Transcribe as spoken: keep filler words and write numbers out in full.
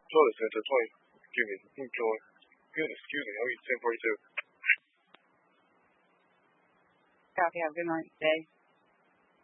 twelve center, twenty. Excuse me. Enjoy. Goodness, excuse me. I'll eat ten forty-two. Copy. Have a good night, day.